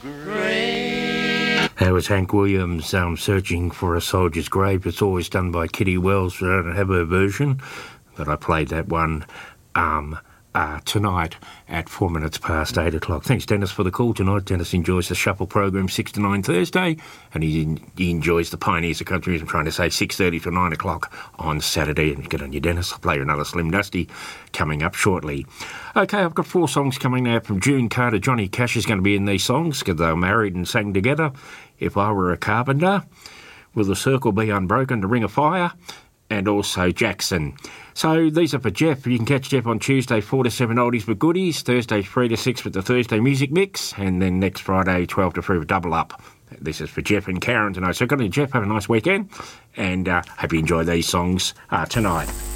That was Hank Williams searching for a soldier's grave. It's always done by Kitty Wells. I don't have her version, but I played that one tonight at 4 minutes past 8 o'clock. Thanks, Dennis, for the call tonight. Dennis enjoys the Shuffle program 6 to 9 Thursday, and he enjoys the Pioneers of Country, I'm trying to say 6:30 to 9 o'clock on Saturday. And get on your Dennis. I'll play you another Slim Dusty coming up shortly. Okay, I've got 4 songs coming now from June Carter. Johnny Cash is going to be in these songs because they were married and sang together. If I Were a Carpenter, Will the Circle Be Unbroken, The Ring of Fire, and also Jackson. So these are for Jeff. You can catch Jeff on Tuesday 4 to 7 oldies but goodies, Thursday 3 to 6 with the Thursday music mix, and then next Friday 12 to 3 with Double Up. This is for Jeff and Karen tonight. So good on you, Jeff. Have a nice weekend, and hope you enjoy these songs tonight.